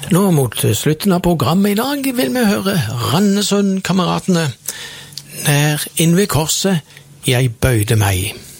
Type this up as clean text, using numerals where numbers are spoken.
Nå mot slutten av programmet I dag vil vi høre Randesund-kameratene Nær inn ved korset jeg bøyde meg.